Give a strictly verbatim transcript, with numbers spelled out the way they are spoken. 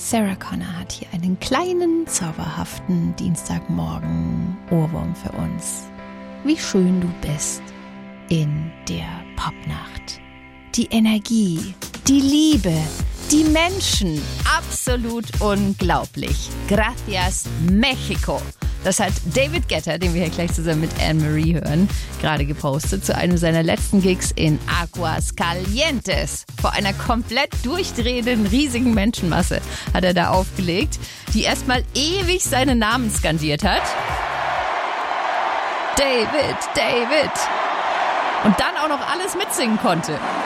Sarah Connor hat hier einen kleinen, zauberhaften Dienstagmorgen-Ohrwurm für uns. Wie schön du bist in der Popnacht. Die Energie, die Liebe, die Menschen, absolut unglaublich. Gracias, Mexico. Das hat David Guetta, den wir hier gleich zusammen mit Anne-Marie hören, gerade gepostet zu einem seiner letzten Gigs in Aguas Calientes. Vor einer komplett durchdrehenden, riesigen Menschenmasse hat er da aufgelegt, die erstmal ewig seinen Namen skandiert hat. David, David. Und dann auch noch alles mitsingen konnte.